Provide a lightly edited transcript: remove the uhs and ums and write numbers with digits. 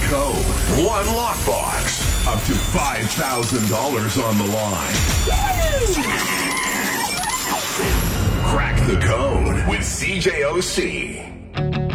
code, one lockbox, up to $5,000 on the line. Crack the code with CJOC.